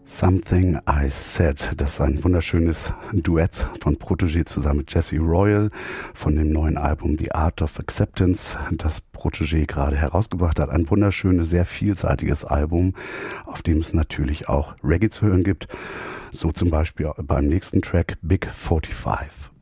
Something I Said, das ist ein wunderschönes Duett von Protégé zusammen mit Jesse Royal von dem neuen Album The Art of Acceptance, das Protégé gerade herausgebracht hat. Ein wunderschönes, sehr vielseitiges Album, auf dem es natürlich auch Reggae zu hören gibt. So zum Beispiel beim nächsten Track Big 45.